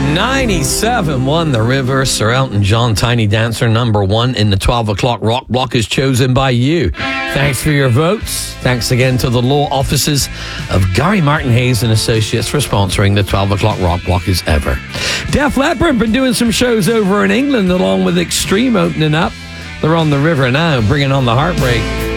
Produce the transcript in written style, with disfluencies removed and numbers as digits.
97 won the river. Sir Elton John, Tiny Dancer, number one in the 12 o'clock rock block is chosen by you. Thanks for your votes. Thanks again to the law offices of Gary Martin Hayes and Associates for sponsoring the 12 o'clock rock block as ever. Def Leppard been doing some shows over in England along with Extreme opening up. They're on the river now, bringing on the heartbreak.